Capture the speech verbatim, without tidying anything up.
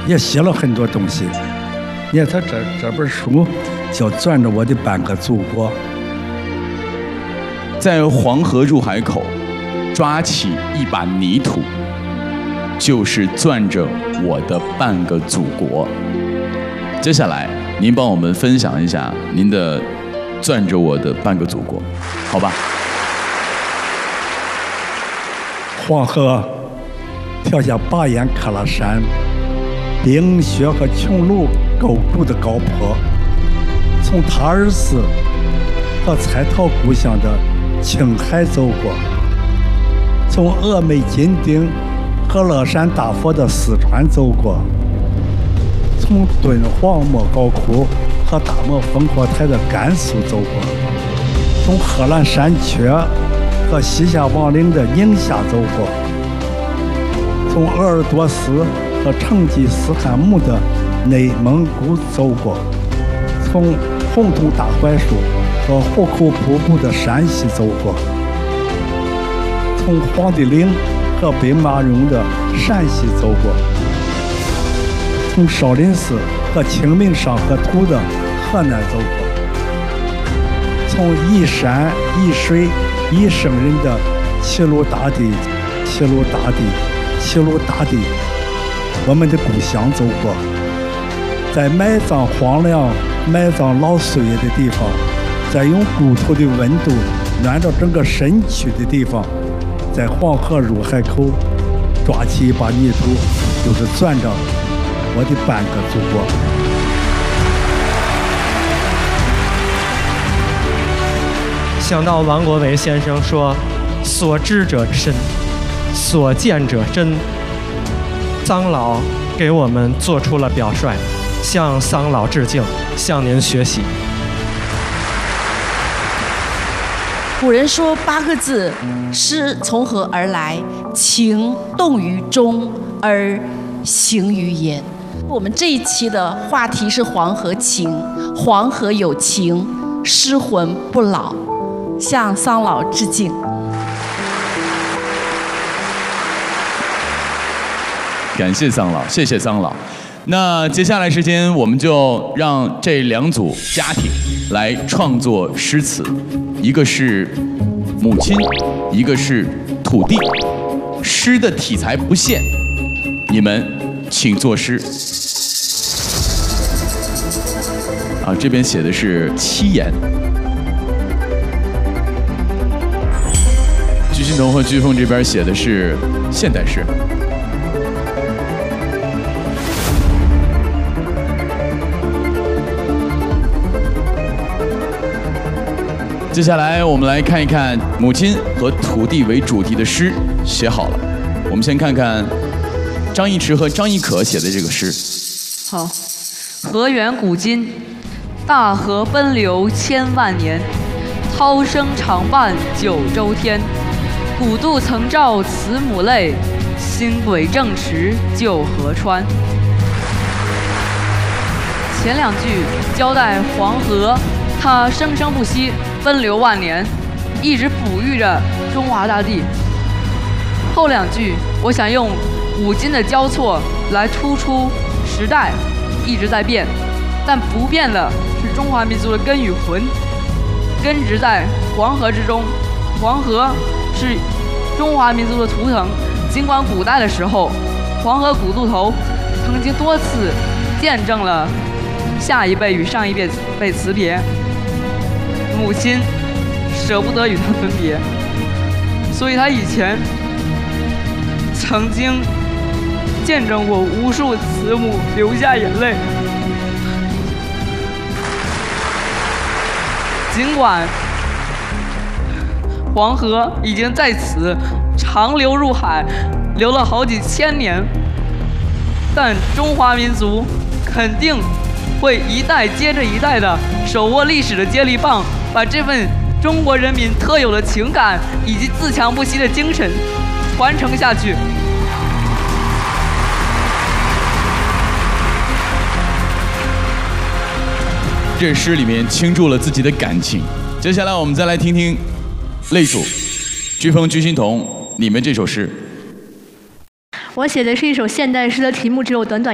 也写了很多东西。你看他这这本书叫《攥着我的半个祖国》。 在黄河入海口，抓起一把泥土，就是攥着我的半个祖国。接下来，您帮我们分享一下您的攥着我的半个祖国，好吧？ 黄河跳下巴彦喀拉山，冰雪和穹庐构筑的高坡，从塔尔寺和蔡陶故乡的青海走过，从峨眉金顶和乐山大佛的四川走过，从敦煌莫高窟和大漠烽火台的甘肃走过，从贺兰山缺和西夏王陵的宁夏走过，从鄂尔多斯和成吉思汗墓的内蒙古走过，从红土大槐树和壶口瀑布的山西走过，从黄帝陵和兵马俑的陕西走过，从少林寺和清明上河图的河南走过，从一山一水一圣人的齐鲁大地、齐鲁大地、齐鲁大地，我们的故乡走过，在埋葬荒凉、埋葬老岁月的地方，在用故土的温度暖到整个身躯的地方，在黄河入海口抓起一把泥土，就是攥着我的半个祖国。 想到王国维先生说：“所知者深，所见者真。”桑老给我们做出了表率，向桑老致敬，向您学习。 古人说八个字，诗从何而来？情动于中，而行于言。我们这一期的话题是黄河情，黄河有情，诗魂不老，向桑老致敬。 感谢桑老，谢谢桑老。那接下来时间，我们就让这两组家庭来创作诗词，一个是母亲，一个是土地。诗的题材不限，你们请作诗。啊，这边写的是七言。居心彤和居凤这边写的是现代诗。接下来我们来看一看母亲和土地为主题的诗写好了。我们先看看张一驰和张一可写的这个诗。 好，河源古今，大河奔流千万年，涛声长伴九州天。古渡曾照慈母泪，新轨正驰救河川。前两句交代黄河，它生生不息，奔流万年，一直哺育着中华大地。后两句，我想用古今的交错来突出时代一直在变，但不变的是中华民族的根与魂，根植在黄河之中。黄河是中华民族的图腾，尽管古代的时候，黄河古渡头曾经多次见证了下一辈与上一辈被辞别，母亲舍不得与他分别，所以他以前曾经见证过无数慈母流下眼泪。尽管黄河已经在此长流入海，流了好几千年，但中华民族肯定会一代接着一代的手握历史的接力棒，把这份中国人民特有的情感以及自强不息的精神传承下去。 这诗里面倾注了自己的感情。接下来我们再来听听类组居峰、居心彤，你们这首诗。 我写的是一首现代诗，的题目只有短短